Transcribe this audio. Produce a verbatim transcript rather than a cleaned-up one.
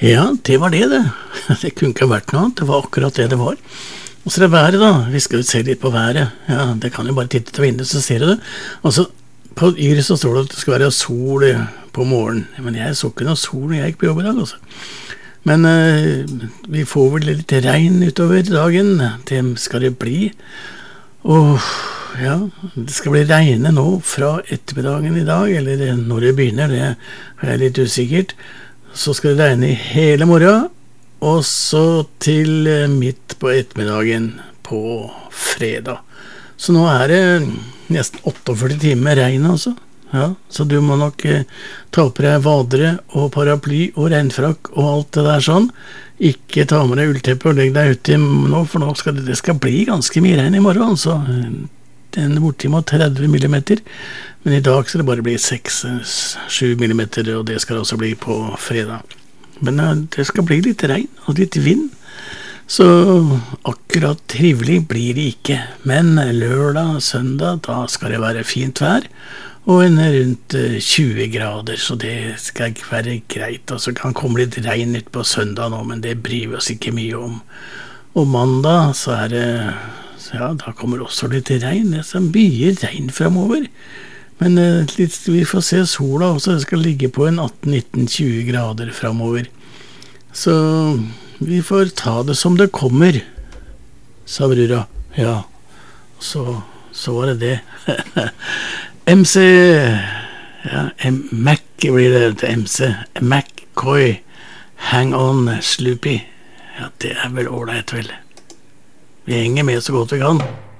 Ja, det var det, det. Det kunne ikke vært noe annet. Det var akkurat det det var. Og så er det været, da. Vi skal jo se litt på været. Ja, det kan jo bare titte til vinduet, så ser du det. Altså, på Yr så står det at det skal være sol på morgenen. Men jeg så ikke noe sol når jeg gikk på jobb i dag, altså. Men eh, vi får vel litt regn utover dagen. Det skal det bli. Og ja, det skal bli regne nå fra ettermiddagen i dag, eller når det begynner, det er litt usikkert. Så skal det regne i hele morgen, og så til midt på ettermiddagen på fredag. Så nå er det nesten åtteogførti timer med regn, altså. Ja, så du må nok eh, ta på deg vadere og paraply og regnfrakk og alt det der sånn. Ikke ta med deg ullteppe og legg deg ute nå, for nå skal det, det skal bli ganske mye regn i morgen, altså. Den bortimot tretti millimeter, men i dag skal det bare bli seks til sju millimeter, og det skal også bli på fredag. Men det skal bli litt regn og litt vind, så akkurat trivelig blir det ikke. Men lørdag og søndag, da skal det være fint vær, og en rundt tjue grader, så det skal ikke være greit. Og så kan komme litt regn ut på søndag nå, men det bryr vi oss ikke mye om. Og mandag så er det, ja, da kommer også litt regn. Det er så mye regn fremover. Men eh, litt, vi får se sola også, det skal ligge på en atten nitten tjue grader fremover. Så vi får ta det som det kommer, sa brura. Ja, så, så var det det. M C, ja, M- Mac blir det til M C. McCoy, Hang On Sloopy. Ja, det er vel ålreit vel. Vi henger med så godt vi kan.